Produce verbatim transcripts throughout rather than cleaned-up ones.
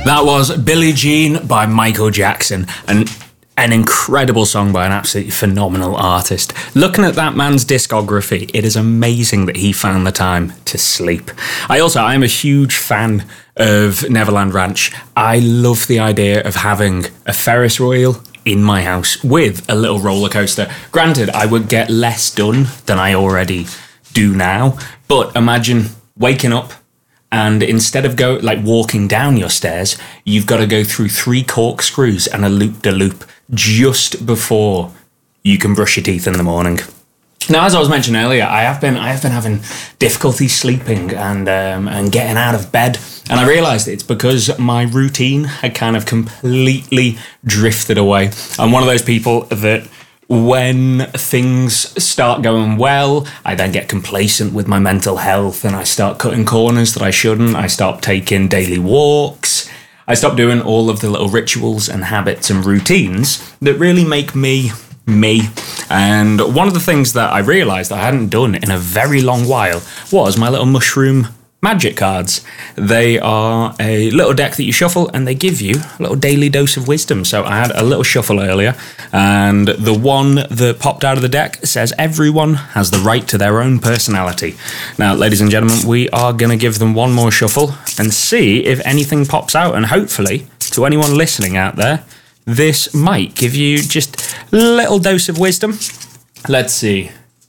That was Billie Jean by Michael Jackson, and an incredible song by an absolutely phenomenal artist. Looking at that man's discography, it is amazing that he found the time to sleep. I also, I'm a huge fan of Neverland Ranch. I love the idea of having a Ferris wheel in my house with a little roller coaster. Granted, I would get less done than I already do now, but imagine waking up and instead of go like walking down your stairs, you've got to go through three corkscrews and a loop-de-loop just before you can brush your teeth in the morning. Now, as I was mentioning earlier, I have been I have been having difficulty sleeping and um, and getting out of bed, and I realised it's because my routine had kind of completely drifted away. I'm one of those people that when things start going well, I then get complacent with my mental health and I start cutting corners that I shouldn't. I stop taking daily walks. I stop doing all of the little rituals and habits and routines that really make me me. And one of the things that I realised I hadn't done in a very long while was my little mushroom magic cards. They are a little deck that you shuffle and they give you a little daily dose of wisdom. So I had a little shuffle earlier, and the one that popped out of the deck says everyone has the right to their own personality. Now, ladies and gentlemen, we are going to give them one more shuffle and see if anything pops out, and hopefully, to anyone listening out there, this might give you just a little dose of wisdom. Let's see.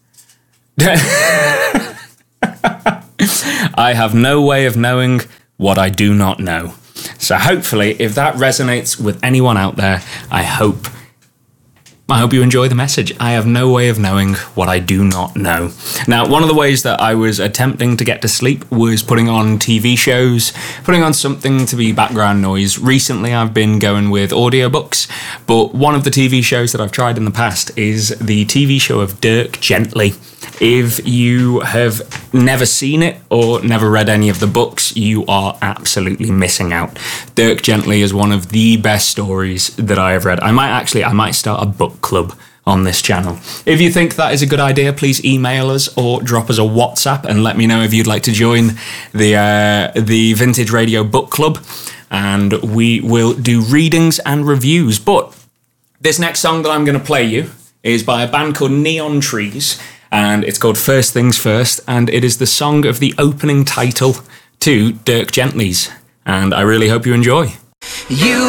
I have no way of knowing what I do not know. So hopefully, if that resonates with anyone out there, I hope I hope you enjoy the message. I have no way of knowing what I do not know. Now, one of the ways that I was attempting to get to sleep was putting on T V shows, putting on something to be background noise. Recently, I've been going with audiobooks, but one of the T V shows that I've tried in the past is the T V show of Dirk Gently. If you have never seen it or never read any of the books, you are absolutely missing out. Dirk Gently is one of the best stories that I have read. I might actually, I might start a book club on this channel. If you think that is a good idea, please email us or drop us a WhatsApp and let me know if you'd like to join the uh, the Vintage Radio Book Club, and we will do readings and reviews. But this next song that I'm going to play you is by a band called Neon Trees, and it's called First Things First, and it is the song of the opening title to Dirk Gently's, and I really hope you enjoy. You